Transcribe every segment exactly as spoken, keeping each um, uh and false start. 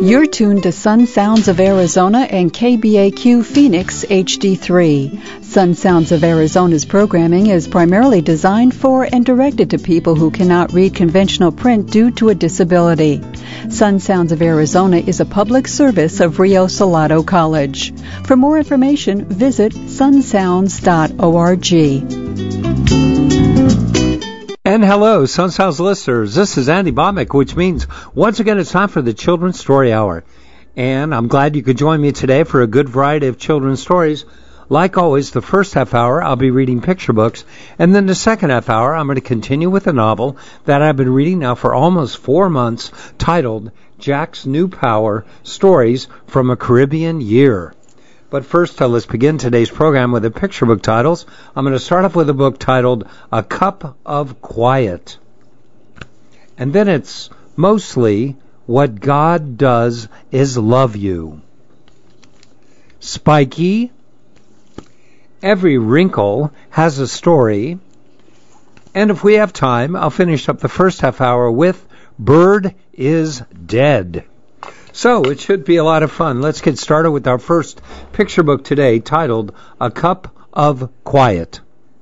You're tuned to Sun Sounds of Arizona and K B A Q Phoenix H D three. Sun Sounds of Arizona's programming is primarily designed for and directed to people who cannot read conventional print due to a disability. Sun Sounds of Arizona is a public service of Rio Salado College. For more information, visit sun sounds dot org. And hello, Sun Sounds listeners. This is Andy Bomick, which means once again it's time for the Children's Story Hour. And I'm glad you could join me today for a good variety of children's stories. Like always, the first half hour I'll be reading picture books, and then the second half hour I'm going to continue with a novel that I've been reading now for almost four months titled Jack's New Power, Stories from a Caribbean Year. But first, uh, let's begin today's program with the picture book titles. I'm going to start off with a book titled A Cup of Quiet. And then it's mostly What God Does Is Love You. Spiky. Every wrinkle has a story. And if we have time, I'll finish up the first half hour with Bird is Dead. So, it should be a lot of fun. Let's get started with our first picture book today titled A Cup of Quiet.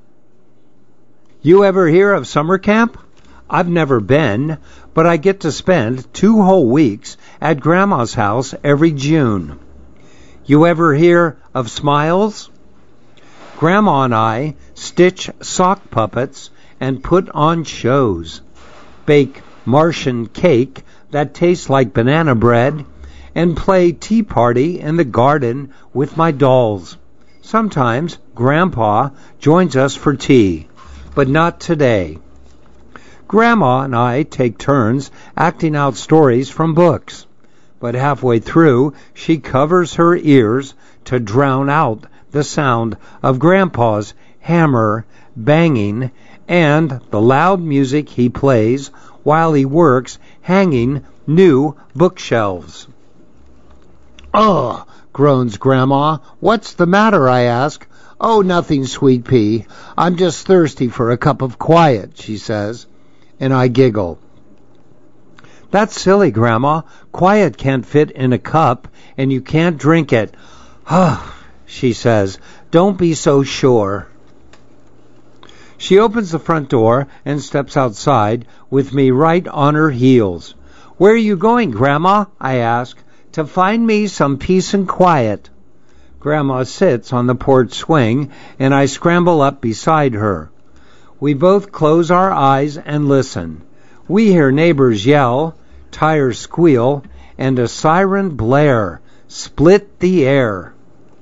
You ever hear of summer camp? I've never been, but I get to spend two whole weeks at Grandma's house every June. You ever hear of Smiles? Grandma and I stitch sock puppets and put on shows, bake Martian cake that tastes like banana bread, and play tea party in the garden with my dolls. Sometimes Grandpa joins us for tea, but not today. Grandma and I take turns acting out stories from books, but halfway through she covers her ears to drown out the sound of Grandpa's hammer banging and the loud music he plays while he works hanging new bookshelves. "Ugh," groans Grandma. "What's the matter?" I ask. "Oh, nothing, sweet pea. I'm just thirsty for a cup of quiet," she says, and I giggle. "That's silly, Grandma. Quiet can't fit in a cup, and you can't drink it." "Huh," she says. "Don't be so sure." She opens the front door and steps outside with me right on her heels. "Where are you going, Grandma?" I ask. "To find me some peace and quiet." Grandma sits on the porch swing, and I scramble up beside her. We both close our eyes and listen. We hear neighbors yell, tires squeal, and a siren blare. Split the air.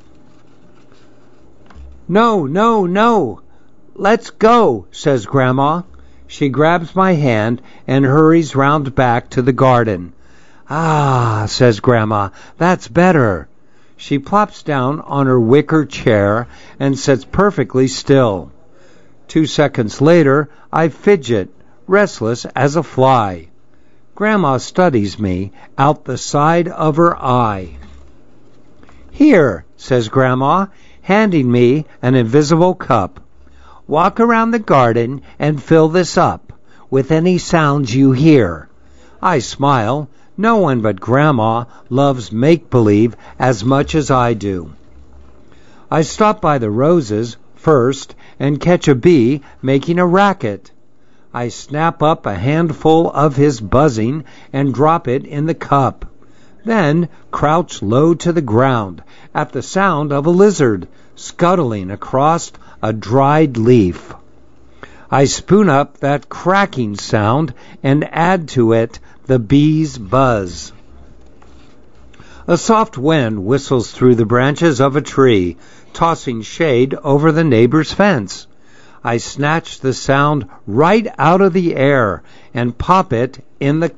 "No, no, no. Let's go," says Grandma. She grabs my hand and hurries round back to the garden. "Ah," says Grandma, "that's better." She plops down on her wicker chair and sits perfectly still. Two seconds later, I fidget, restless as a fly. Grandma studies me out the side of her eye. "Here," says Grandma, handing me an invisible cup. "Walk around the garden and fill this up with any sounds you hear." I smile. No one but Grandma loves make-believe as much as I do. I stop by the roses first and catch a bee making a racket. I snap up a handful of his buzzing and drop it in the cup. Then crouch low to the ground at the sound of a lizard scuttling across a dried leaf. I spoon up that cracking sound and add to it the bee's buzz. A soft wind whistles through the branches of a tree, tossing shade over the neighbor's fence. I snatch the sound right out of the air and pop it in the